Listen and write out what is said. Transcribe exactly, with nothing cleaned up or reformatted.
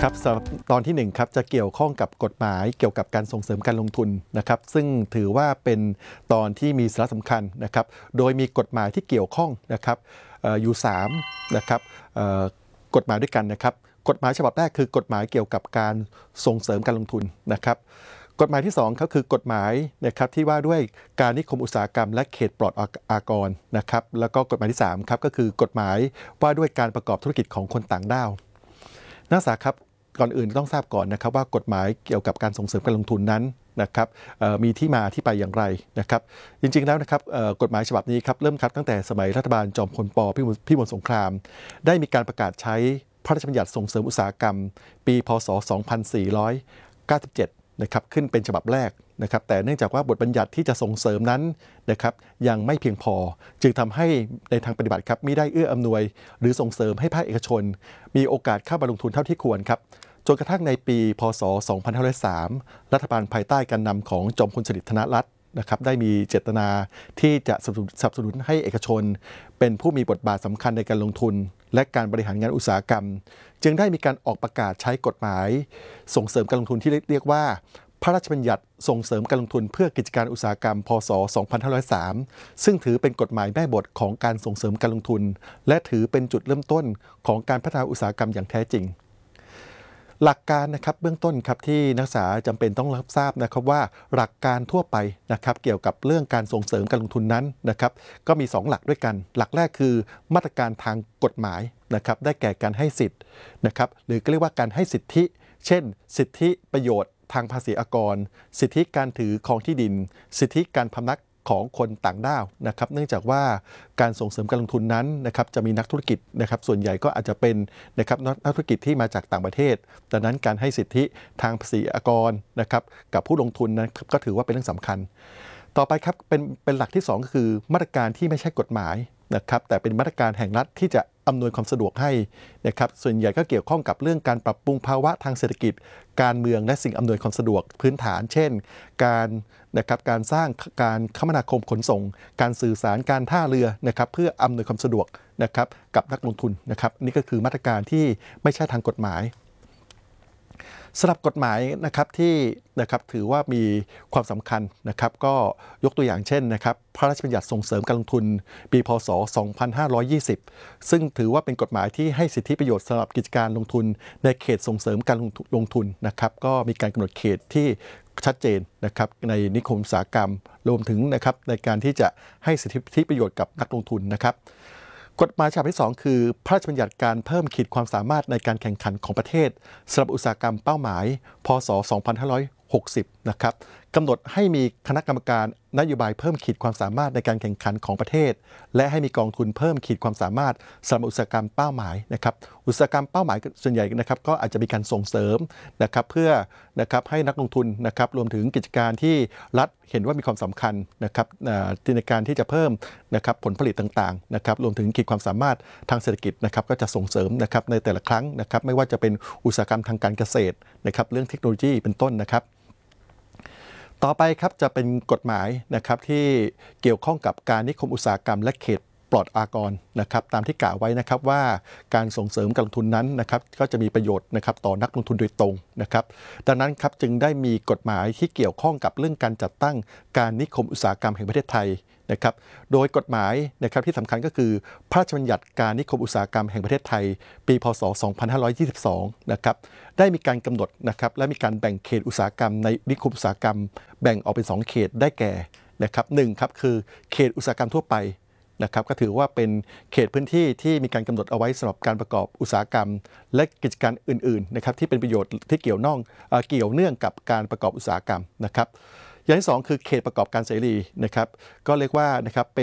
ครับสำหรับตอนที่หนึ่งครับจะเกี่ยวข้องกับกฎหมายเกี่ยวกับการส่งเสริมการลงทุนนะครับซึ่งถือว่าเป็นตอนที่มีสาระสำคัญนะครับโดยมีกฎหมายที่เกี่ยวข้องนะครับอออยู่สามนะครับกฎหมายด้วยกันนะครับกฎหมายฉบับแรกคือกฎหมายเกี่ยวกับการส่งเสริมการลงทุนนะครับกฎหมายที่สองก็คือกฎหมายนะครับที่ว่าด้วยการนิคมอุตสาหกรรมและเขตปลอดอากรนะครับแล้วก็กฎหมายที่สามครับก็คือกฎหมายว่าด้วยการประกอบธุรกิจของคนต่างด้าวนักศึกษาครับก่อนอื่นต้องทราบก่อนนะครับว่ากฎหมายเกี่ยวกับการส่งเสริมการลงทุนนั้นนะครับมีที่มาที่ไปอย่างไรนะครับจริงๆแล้วนะครับกฎหมายฉบับนี้ครับเริ่มคัดตั้งแต่สมัยรัฐบาลจอมพลป.พิบูลสงครามได้มีการประกาศใช้พระราชบัญญัติส่งเสริมอุตสาหกรรมปีพ.ศ. สองพันสี่ร้อยเก้าสิบเจ็ดนะครับขึ้นเป็นฉบับแรกนะครับแต่เนื่องจากว่าบทบัญญัติที่จะส่งเสริมนั้นนะครับยังไม่เพียงพอจึงทำให้ในทางปฏิบัติครับมิได้เอื้ออำนวยหรือส่งเสริมให้ภาคเอกชนมีโอกาสเข้ามาลงทุนเท่าที่ควรครับจนกระทั่งในปีพ.ศ. สองพันห้าร้อยสามรัฐบาลภายใต้การนำของจอมพลสฤษดิ์ธนรัตน์นะครับได้มีเจตนาที่จะสนับสนุนให้เอกชนเป็นผู้มีบทบาทสำคัญในการลงทุนและการบริหารงานอุตสาหกรรมจึงได้มีการออกประกาศใช้กฎหมายส่งเสริมการลงทุนที่เรียกว่าพระราชบัญญัติส่งเสริมการลงทุนเพื่อกิจการอุตสาหกรรมพ.ศ. สองพันห้าร้อยสามซึ่งถือเป็นกฎหมายแม่บทของการส่งเสริมการลงทุนและถือเป็นจุดเริ่มต้นของการพัฒนาอุตสาหกรรมอย่างแท้จริงหลักการนะครับเบื้องต้นครับที่นักศึกษาจำเป็นต้องรับทราบนะครับว่าหลักการทั่วไปนะครับเกี่ยวกับเรื่องการส่งเสริมการลงทุนนั้นนะครับก็มีสองหลักด้วยกันหลักแรกคือมาตรการทางกฎหมายนะครับได้แก่การให้สิทธิ์นะครับหรือก็เรียกว่าการให้สิทธิเช่นสิทธิประโยชน์ทางภาษีอากรสิทธิการถือครองที่ดินสิทธิการพำนักของคนต่างด้าวนะครับเนื่องจากว่าการส่งเสริมการลงทุนนั้นนะครับจะมีนักธุรกิจนะครับส่วนใหญ่ก็อาจจะเป็นนะครับนักธุรกิจที่มาจากต่างประเทศดังนั้นการให้สิทธิทางภาษีอากรนะครับกับผู้ลงทุนนั้นก็ถือว่าเป็นเรื่องสำคัญต่อไปครับเป็นเป็นหลักที่สองก็คือมาตรการที่ไม่ใช่กฎหมายนะครับแต่เป็นมาตรการแห่งรัฐที่จะอำนวยความสะดวกให้นะครับส่วนใหญ่ก็เกี่ยวข้องกับเรื่องการปรับปรุงภาวะทางเศรษฐกิจการเมืองและสิ่งอำนวยความสะดวกพื้นฐานเช่นการนะครับการสร้างการคมนาคมขนส่งการสื่อสารการท่าเรือนะครับเพื่ออำนวยความสะดวกนะครับกับนักลงทุนนะครับนี่ก็คือมาตรการที่ไม่ใช่ทางกฎหมายสำหรับกฎหมายนะครับที่นะครับถือว่ามีความสำคัญนะครับก็ยกตัวอย่างเช่นนะครับพระราชบัญญัติส่งเสริมการลงทุนปีพ.ศ. สองพันห้าร้อยยี่สิบซึ่งถือว่าเป็นกฎหมายที่ให้สิทธิประโยชน์สำหรับกิจการลงทุนในเขตส่งเสริมการลงทุนนะครับก็มีการกำหนดเขตที่ชัดเจนนะครับในนิคมอุตสาหกรรมรวมถึงนะครับในการที่จะให้สิทธิประโยชน์กับนักลงทุนนะครับกฎหมายฉบับที่สองคือพระราชบัญญัติการเพิ่มขีดความสามารถในการแข่งขันของประเทศสำหรับอุตสาหกรรมเป้าหมายพ.ศ. สองพันห้าร้อยหกสิบนะครับกำหนดให้มีคณะกรรมการนโยบายเพิ่มขีดความสามารถในการแข่งขันของประเทศและให้มีกองทุนเพิ่มขีดความสามารถสำหรับอุตสาหกรรมเป้าหมายนะครับอุตสาหกรรมเป้าหมายส่วนใหญ่นะครับก็อาจจะมีการส่งเสริมนะครับเพื่อนะครับให้นักลงทุนนะครับรวมถึงกิจการที่รัฐเห็นว่ามีความสำคัญนะครับในการที่จะเพิ่มนะครับผลผลิตต่างๆนะครับรวมถึงขีดความสามารถทางเศรษฐกิจนะครับก็จะส่งเสริมนะครับในแต่ละครั้งนะครับไม่ว่าจะเป็นอุตสาหกรรมทางการเกษตรนะครับเรื่องเทคโนโลยีเป็นต้นนะครับต่อไปครับจะเป็นกฎหมายนะครับที่เกี่ยวข้องกับการนิคมอุตสาหกรรมและเขตปลอดอากรนะครับตามที่กล่าวไว้นะครับว่าการส่งเสริมการลงทุนนั้นนะครับก็จะมีประโยชน์นะครับต่อนักลงทุนโดยตรงนะครับดังนั้นครับจึงได้มีกฎหมายที่เกี่ยวข้องกับเรื่องการจัดตั้งการนิคมอุตสาหกรรมแห่งประเทศไทยนะครับโดยกฎหมายนะครับที่สำคัญก็คือพระราชบัญญัติการนิคมอุตสาหกรรมแห่งประเทศไทยปีพ.ศ. สองพันห้าร้อยยี่สิบสองนะครับได้มีการกำหนดนะครับและมีการแบ่งเขตอุตสาหกรรมในนิคมอุตสาหกรรมแบ่งออกเป็นสองเขตได้แก่นะครับหนึ่งครับคือเขตอุตสาหกรรมทั่วไปนะครับก็ถือว่าเป็นเขตพื้นที่ที่มีการกำหนดเอาไว้สำหรับการประกอบอุตสาหกรรมและกิจการอื่นๆนะครับที่เป็นประโยชน์ที่เกี่ยวน่องเกี่ยวเนื่องกับการประกอบอุตสาหกรรมนะครับอย่างที่สองคือเขตประกอบการเสรีนะครับก็เรียกว่านะครับ